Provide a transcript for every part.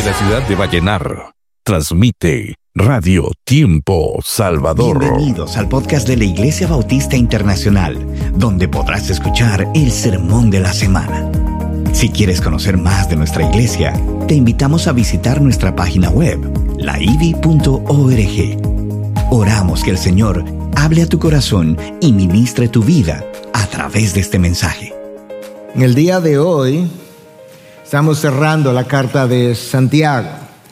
Desde la ciudad de Vallenar, transmite Radio Tiempo Salvador. Bienvenidos al podcast de la Iglesia Bautista Internacional, donde podrás escuchar el sermón de la semana. Si quieres conocer más de nuestra iglesia, te invitamos a visitar nuestra página web, laivi.org. Oramos que el Señor hable a tu corazón y ministre tu vida a través de este mensaje. En el día de hoy estamos cerrando la carta de Santiago,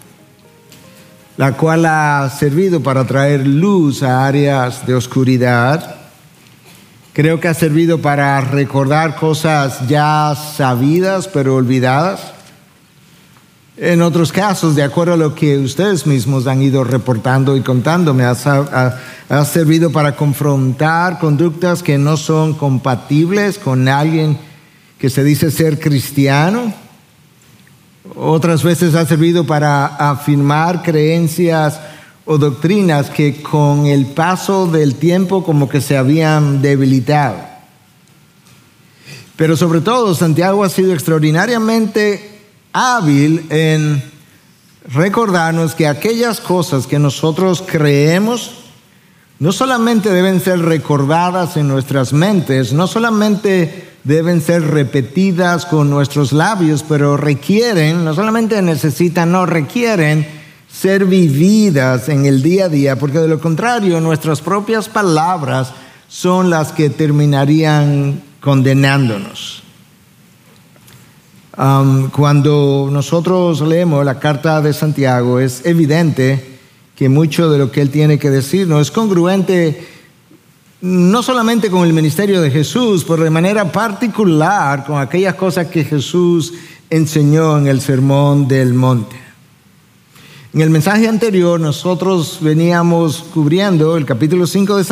la cual ha servido para traer luz a áreas de oscuridad. Creo que ha servido para recordar cosas ya sabidas pero olvidadas. En otros casos, de acuerdo a lo que ustedes mismos han ido reportando y contándome, ha servido para confrontar conductas que no son compatibles con alguien que se dice ser cristiano. Otras veces ha servido para afirmar creencias o doctrinas que con el paso del tiempo como que se habían debilitado. Pero sobre todo, Santiago ha sido extraordinariamente hábil en recordarnos que aquellas cosas que nosotros creemos no solamente deben ser recordadas en nuestras mentes, no solamente deben ser repetidas con nuestros labios, pero requieren, no solamente necesitan, no requieren ser vividas en el día a día, porque de lo contrario nuestras propias palabras son las que terminarían condenándonos. Cuando nosotros leemos la carta de Santiago, es evidente que mucho de lo que él tiene que decirnos es congruente no solamente con el ministerio de Jesús, pero de manera particular con aquellas cosas que Jesús enseñó en el Sermón del Monte. En el mensaje anterior nosotros veníamos cubriendo el capítulo 5 de